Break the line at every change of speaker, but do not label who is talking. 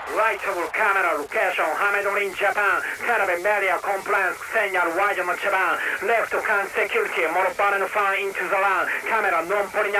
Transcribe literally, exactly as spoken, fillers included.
Rightable camera location Hamedon in Japan. Cannabis media compliance signal wide on Japan. Left can security more balance fan into the land. Camera non